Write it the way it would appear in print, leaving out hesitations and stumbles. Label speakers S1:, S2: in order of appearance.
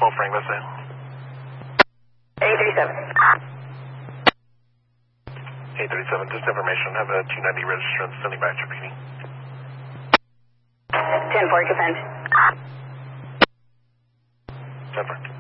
S1: Control, Frank, let's say. 837, just information. Have a 290 registrant sending back to your PD.
S2: 10-4, confirmed.
S1: 10-4.